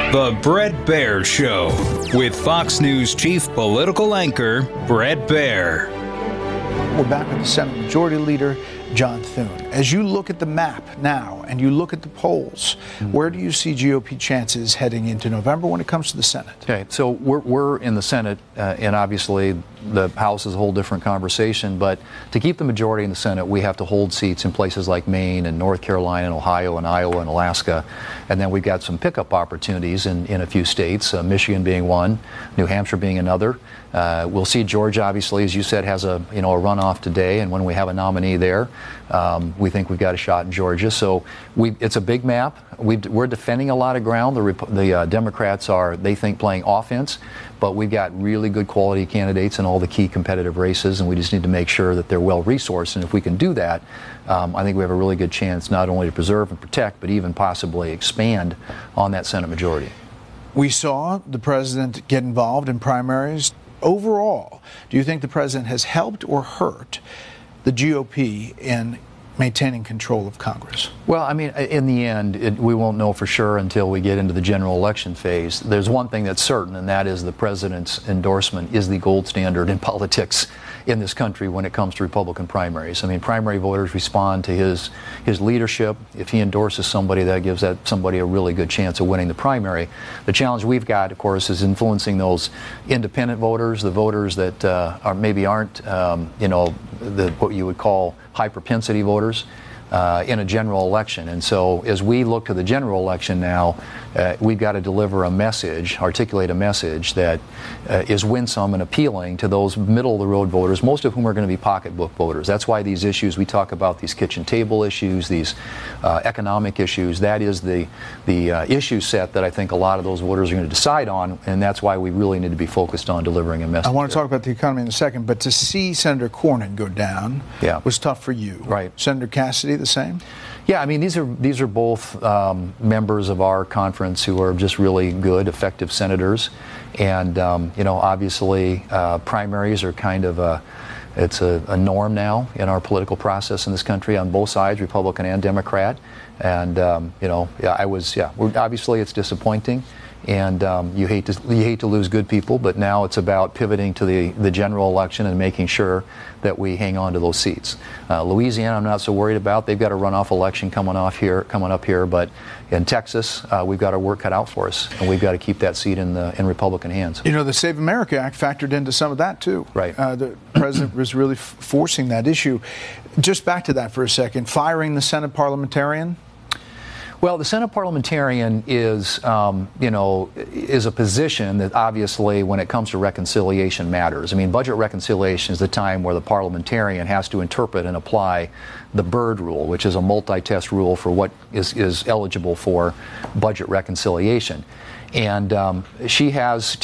The Bret Baier Show with Fox News chief political anchor Bret Baier. We're back with the Senate Majority Leader, John Thune. As you look at the map now and you look at the polls, where do you see GOP chances heading into November when it comes to the Senate? Okay, so we're in the Senate, and obviously the House is a whole different conversation, but to keep the majority in the Senate, we have to hold seats in places like Maine and North Carolina and Ohio and Iowa and Alaska, and then we've got some pickup opportunities in a few states, Michigan being one, New Hampshire being another. We'll see Georgia, obviously, as you said, has a runoff today, and when we have a nominee there, we think we've got a shot in Georgia. So it's a big map. We're defending a lot of ground. The Democrats are, they think, playing offense, but we've got really good quality candidates in all the key competitive races, and we just need to make sure that they're well resourced. And if we can do that, I think we have a really good chance not only to preserve and protect, but even possibly expand on that Senate majority. We saw the president get involved in primaries. Overall, do you think the president has helped or hurt the GOP in maintaining control of Congress? Well, I mean, in the end, we won't know for sure until we get into the general election phase. There's one thing that's certain, and that is the president's endorsement is the gold standard in politics in this country when it comes to Republican primaries. I mean, primary voters respond to his leadership. If he endorses somebody, that gives that somebody a really good chance of winning the primary. The challenge we've got, of course, is influencing those independent voters, the voters that aren't what you would call high propensity voters in a general election. And so as we look to the general election now, we've got to deliver a message, articulate a message that is winsome and appealing to those middle-of-the-road voters, most of whom are going to be pocketbook voters. That's why these issues, we talk about these kitchen table issues, these economic issues, that is the issue set that I think a lot of those voters are going to decide on, and that's why we really need to be focused on delivering a message. I want to talk about the economy in a second, but to see Senator Cornyn go down was tough for you. Right. Senator Cassidy, the same? Yeah, I mean, these are both members of our conference who are just really good, effective senators. And, obviously primaries are kind of a norm now in our political process in this country on both sides, Republican and Democrat. And, obviously it's disappointing. And you hate to lose good people, but now it's about pivoting to the general election and making sure that we hang on to those seats. Louisiana, I'm not so worried about. They've got a runoff election coming up here, but in Texas, we've got our work cut out for us, and we've got to keep that seat in Republican hands. You know, the Save America Act factored into some of that too. Right. The president was really forcing that issue. Just back to that for a second. Firing the Senate parliamentarian. Well, the Senate parliamentarian is a position that obviously, when it comes to reconciliation, matters. I mean, budget reconciliation is the time where the parliamentarian has to interpret and apply the Byrd rule, which is a multi-test rule for what is eligible for budget reconciliation. And she has